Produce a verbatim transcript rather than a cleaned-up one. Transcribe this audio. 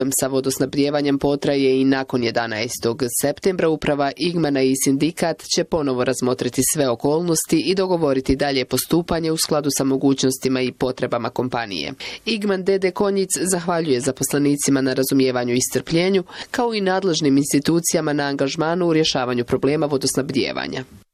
sa vodosnabdijevanjem potraje i nakon jedanaestog septembra. Uprava Igmana i sindikat će ponovo razmotriti sve okolnosti i dogovoriti dalje postupanje u skladu sa mogućnostima i potrebama kompanije. Igman D D Konjic zahvaljuje zaposlenicima na razumijevanju i strpljenju, kao i nadležnim institucijama na angažmanu u rješavanju problema vodosnabdijevanja.